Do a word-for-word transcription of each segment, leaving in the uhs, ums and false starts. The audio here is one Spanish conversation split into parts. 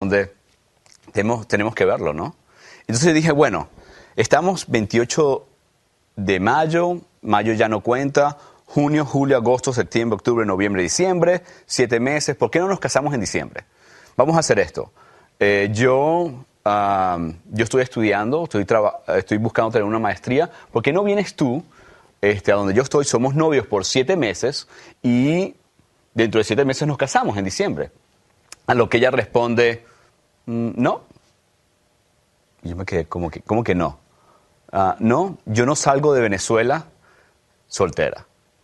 donde tenemos, tenemos que verlo, ¿no? Entonces dije, bueno, estamos veintiocho de mayo, mayo ya no cuenta, junio, julio, agosto, septiembre, octubre, noviembre, diciembre, siete meses, ¿por qué no nos casamos en diciembre? Vamos a hacer esto. Eh, yo, uh, yo estoy estudiando, estoy, estoy buscando tener una maestría, ¿por qué no vienes tú este, a donde yo estoy? Somos novios por siete meses y dentro de siete meses nos casamos en diciembre. A lo que ella responde, mm, no. Y yo me quedé, ¿cómo que, cómo que no? Uh, no, yo no salgo de Venezuela soltera.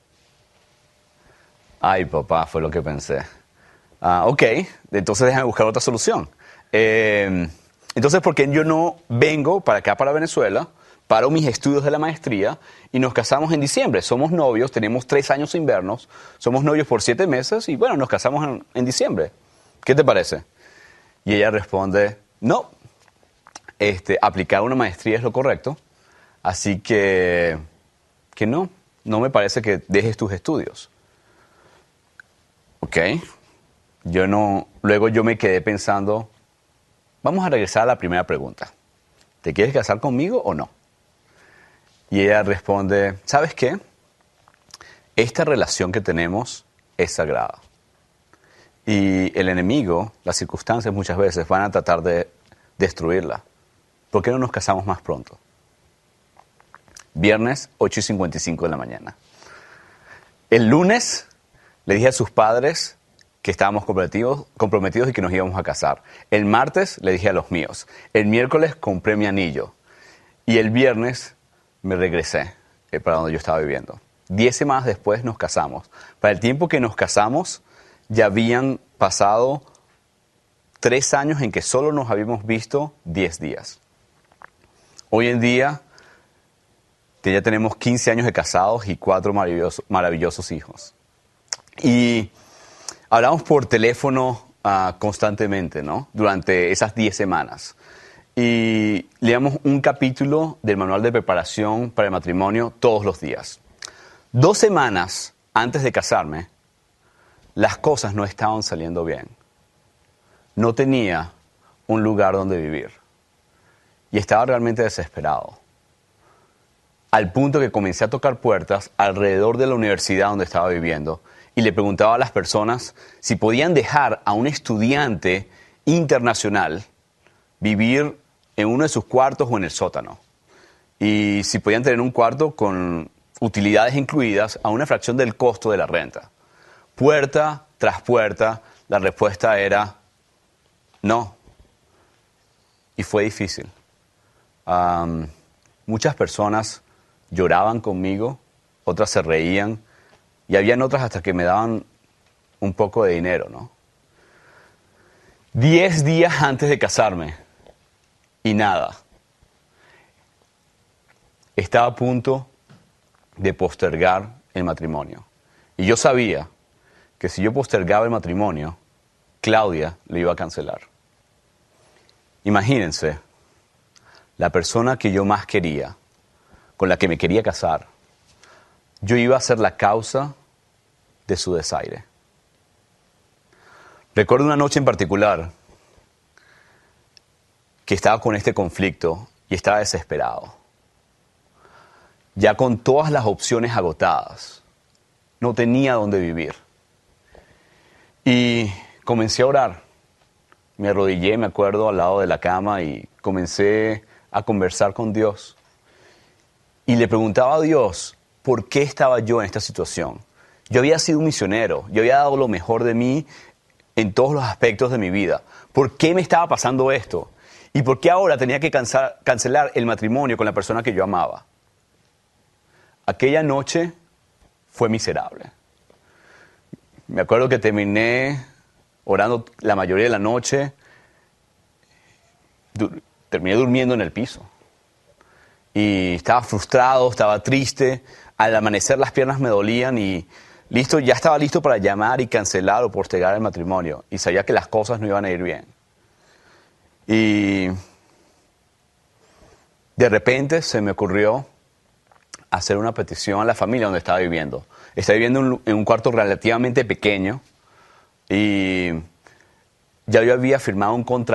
Ay, papá, fue lo que pensé. Uh, ok, entonces déjame buscar otra solución. Eh, entonces, ¿por qué yo no vengo para acá, para Venezuela, paro mis estudios de la maestría y nos casamos en diciembre? Somos novios, tenemos tres años sin vernos, somos novios por siete meses y bueno, nos casamos en, en diciembre. ¿Qué te parece? Y ella responde, no, este, aplicar una maestría es lo correcto, así que, que no, no me parece que dejes tus estudios. Ok, yo no, luego yo me quedé pensando, vamos a regresar a la primera pregunta. ¿Te quieres casar conmigo o no? Y ella responde, ¿sabes qué? Esta relación que tenemos es sagrada. Y el enemigo, las circunstancias muchas veces van a tratar de destruirla. ¿Por qué no nos casamos más pronto? Viernes, ocho y cincuenta y cinco de la mañana. El lunes le dije a sus padres que estábamos comprometidos, comprometidos y que nos íbamos a casar. El martes le dije a los míos. El miércoles compré mi anillo. Y el viernes me regresé eh, para donde yo estaba viviendo. Diez semanas después nos casamos. Para el tiempo que nos casamos, ya habían pasado tres años en que solo nos habíamos visto diez días. Hoy en día ya tenemos quince años de casados y cuatro maravillosos, maravillosos hijos. Y hablamos por teléfono uh, constantemente, ¿no? Durante esas diez semanas. Y leíamos un capítulo del manual de preparación para el matrimonio todos los días. Dos semanas antes de casarme, las cosas no estaban saliendo bien. No tenía un lugar donde vivir. Y estaba realmente desesperado. Al punto que comencé a tocar puertas alrededor de la universidad donde estaba viviendo y le preguntaba a las personas si podían dejar a un estudiante internacional vivir en uno de sus cuartos o en el sótano. Y si podían tener un cuarto con utilidades incluidas a una fracción del costo de la renta. Puerta tras puerta, la respuesta era no. Y fue difícil. Um, muchas personas lloraban conmigo, otras se reían y habían otras hasta que me daban un poco de dinero, ¿no? Diez días antes de casarme y nada. Estaba a punto de postergar el matrimonio. Y yo sabía que si yo postergaba el matrimonio, Claudia lo iba a cancelar. Imagínense, la persona que yo más quería, con la que me quería casar, yo iba a ser la causa de su desaire. Recuerdo una noche en particular que estaba con este conflicto y estaba desesperado. Ya con todas las opciones agotadas, no tenía dónde vivir. Y comencé a orar. Me arrodillé, me acuerdo, al lado de la cama y comencé a conversar con Dios. Y le preguntaba a Dios, ¿por qué estaba yo en esta situación? Yo había sido un misionero, yo había dado lo mejor de mí en todos los aspectos de mi vida. ¿Por qué me estaba pasando esto? ¿Y por qué ahora tenía que cancelar, cancelar el matrimonio con la persona que yo amaba? Aquella noche fue miserable. Me acuerdo que terminé orando la mayoría de la noche, du- terminé durmiendo en el piso. Y estaba frustrado, estaba triste. Al amanecer las piernas me dolían y listo, ya estaba listo para llamar y cancelar o postergar el matrimonio. Y sabía que las cosas no iban a ir bien. Y de repente se me ocurrió hacer una petición a la familia donde estaba viviendo. Estaba viviendo en un- en un cuarto relativamente pequeño y ya yo había firmado un contrato